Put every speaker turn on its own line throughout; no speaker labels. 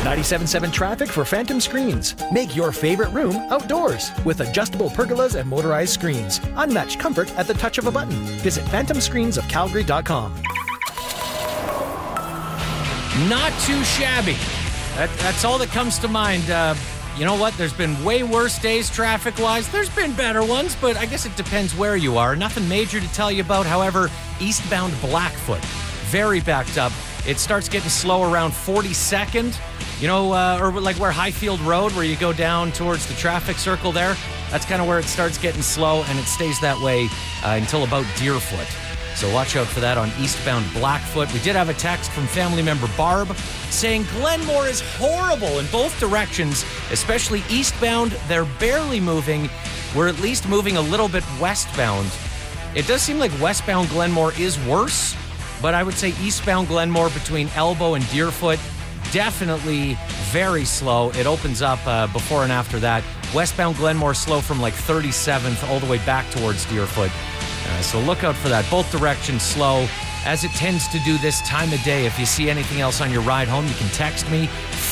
97.7 traffic for Phantom Screens. Make your favorite room outdoors with adjustable pergolas and motorized screens. Unmatched comfort at the touch of a button. Visit phantomscreensofcalgary.com.
Not too shabby. That's all that comes to mind. You know what? There's been way worse days traffic-wise. There's been better ones, but I guess it depends where you are. Nothing major to tell you about. However, eastbound Blackfoot, very backed up. It starts getting slow around 42nd, or like where Highfield Road, where you go down towards the traffic circle there. That's kind of where it starts getting slow, and it stays that way until about Deerfoot. So watch out for that on eastbound Blackfoot. We did have a text from family member Barb saying Glenmore is horrible in both directions, especially eastbound. They're barely moving. We're at least moving a little bit westbound. It does seem like westbound Glenmore is worse, but I would say eastbound Glenmore between Elbow and Deerfoot, definitely very slow. It opens up before and after that. Westbound Glenmore slow from like 37th all the way back towards Deerfoot. So look out for that. Both directions slow, as it tends to do this time of day. If you see anything else on your ride home, you can text me,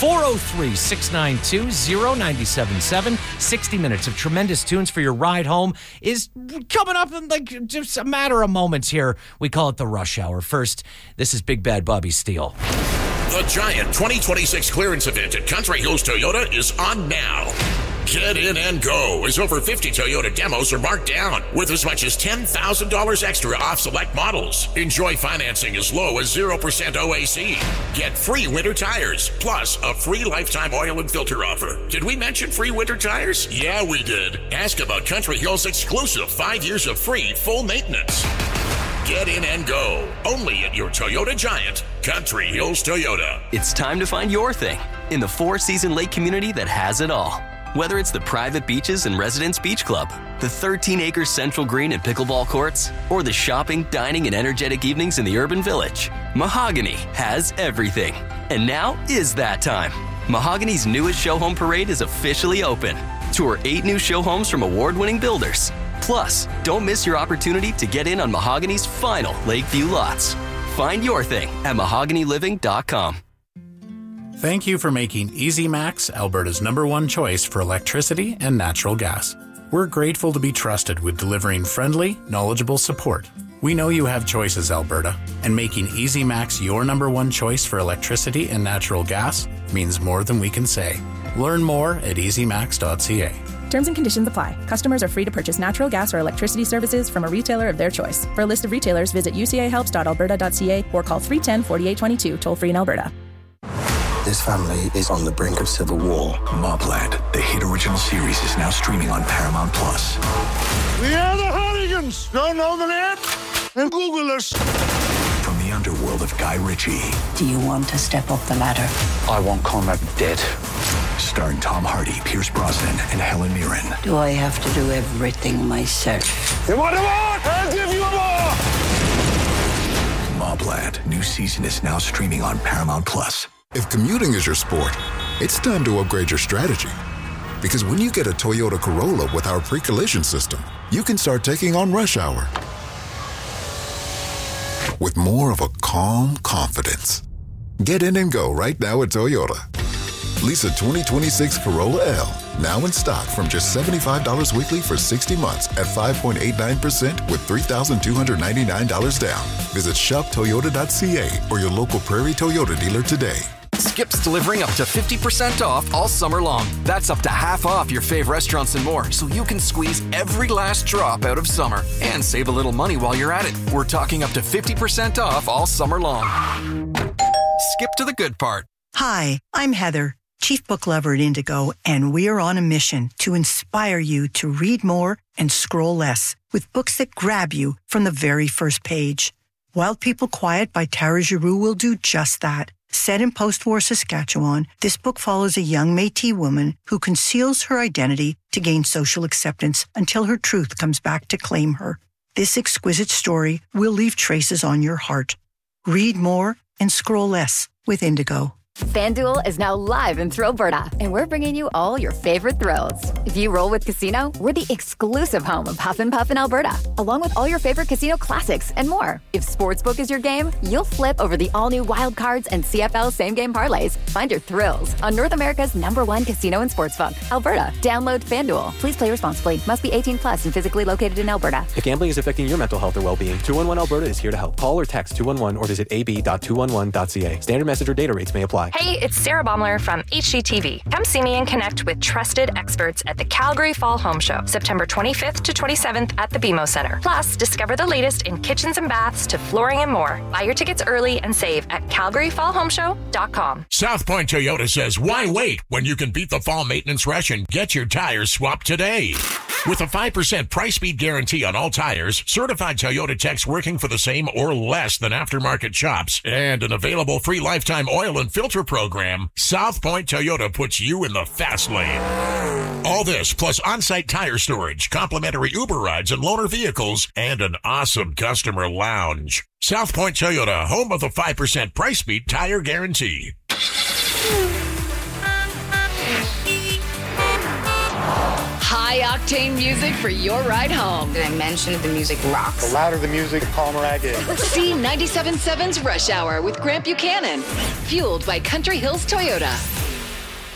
403-692-0977. 60 minutes of tremendous tunes for your ride home is coming up in like just a matter of moments here. We call it the rush hour. First, this is Big Bad Bobby Steele.
The Giant 2026 clearance event at Country Hills Toyota is on now. Get in and go, as over 50 Toyota demos are marked down with as much as $10,000 extra off select models. Enjoy financing as low as 0% OAC. Get free winter tires, plus a free lifetime oil and filter offer. Did we mention free winter tires? Yeah, we did. Ask about Country Hills' exclusive 5 years of free full maintenance. Get in and go, only at your Toyota Giant, Country Hills Toyota.
It's time to find your thing in the four-season lake community that has it all. Whether it's the private beaches and Residence Beach Club, the 13-acre Central Green and pickleball courts, or the shopping, dining, and energetic evenings in the urban village, Mahogany has everything. And now is that time. Mahogany's newest show home parade is officially open. Tour 8 new show homes from award-winning builders. Plus, don't miss your opportunity to get in on Mahogany's final Lakeview lots. Find your thing at mahoganyliving.com.
Thank you for making Easy Max Alberta's #1 choice for electricity and natural gas. We're grateful to be trusted with delivering friendly, knowledgeable support. We know you have choices, Alberta, and making Easy Max your #1 choice for electricity and natural gas means more than we can say. Learn more at easymax.ca.
Terms and conditions apply. Customers are free to purchase natural gas or electricity services from a retailer of their choice. For a list of retailers, visit ucahelps.alberta.ca or call 310-4822, toll-free in Alberta.
This family is on the brink of civil war.
Mobland, the hit original series, is now streaming on Paramount+.
We are the Hardigans. Don't know the net? And Google us.
From the underworld of Guy Ritchie.
Do you want to step up the ladder?
I want Conrad dead. Starring Tom Hardy, Pierce Brosnan, and Helen Mirren.
Do I have to do everything myself?
You want more? I'll give you more!
Mobland, new season is now streaming on Paramount+.
If commuting is your sport, it's time to upgrade your strategy. Because when you get a Toyota Corolla with our pre-collision system, you can start taking on rush hour with more of a calm confidence. Get in and go right now at Toyota. Lease a 2026 Corolla L, now in stock from just $75 weekly for 60 months at 5.89% with $3,299 down. Visit shoptoyota.ca or your local Prairie Toyota dealer today.
Skip's delivering up to 50% off all summer long. That's up to half off your fave restaurants and more, so you can squeeze every last drop out of summer and save a little money while you're at it. We're talking up to 50% off all summer long. Skip to the good part.
Hi, I'm Heather, Chief Book Lover at Indigo, and we're on a mission to inspire you to read more and scroll less with books that grab you from the very first page. Wild People Quiet by Tara Giroux will do just that. Set in post-war Saskatchewan, this book follows a young Métis woman who conceals her identity to gain social acceptance until her truth comes back to claim her. This exquisite story will leave traces on your heart. Read more and scroll less with Indigo.
FanDuel is now live in Thrillberta, and we're bringing you all your favorite thrills. If you roll with Casino, we're the exclusive home of Huff and Puff in Alberta, along with all your favorite casino classics and more. If Sportsbook is your game, you'll flip over the all-new Wild Cards and CFL same-game parlays. Find your thrills on North America's #1 casino and sportsbook, Alberta. Download FanDuel. Please play responsibly. Must be 18 plus and physically located in Alberta.
If gambling is affecting your mental health or well-being, 211 Alberta is here to help. Call or text 211 or visit ab.211.ca. Standard message or data rates may apply.
Hey, it's Sarah Baumler from HGTV. Come see me and connect with trusted experts at the Calgary Fall Home Show, September 25th to 27th at the BMO Center. Plus, discover the latest in kitchens and baths to flooring and more. Buy your tickets early and save at calgaryfallhomeshow.com.
South Point Toyota says, why wait when you can beat the fall maintenance rush and get your tires swapped today? With a 5% price beat guarantee on all tires, certified Toyota techs working for the same or less than aftermarket shops, and an available free lifetime oil and filter program, South Point Toyota puts you in the fast lane. All this plus on-site tire storage, complimentary Uber rides and loaner vehicles, and an awesome customer lounge. South Point Toyota, home of the 5% price beat tire guarantee.
High-octane music for your ride home.
Did I mention the music rocks?
The louder the music, the calmer I get.
See 97.7's Rush Hour with Grant Buchanan. Fueled by Country Hills Toyota.